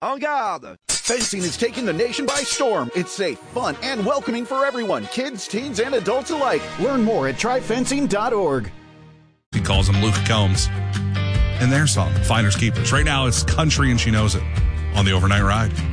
En garde! Fencing is taking the nation by storm. It's safe, fun, and welcoming for everyone, kids, teens, and adults alike. Learn more at tryfencing.org. He calls him Luke Combs. And their song, Finders Keepers. Right now, it's country and she knows it on the Overnight Ride.